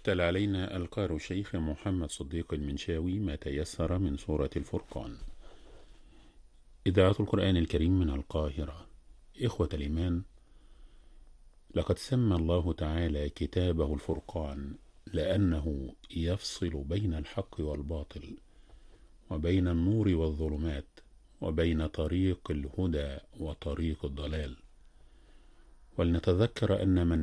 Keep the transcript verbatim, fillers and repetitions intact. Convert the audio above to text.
تلا علينا القارئ الشيخ محمد صديق المنشاوي ما تيسر من سورة الفرقان. إذاعة القرآن الكريم من القاهرة. إخوة الإيمان، لقد سمى الله تعالى كتابه الفرقان لأنه يفصل بين الحق والباطل، وبين النور والظلمات، وبين طريق الهدى وطريق الضلال. ولنتذكر أن من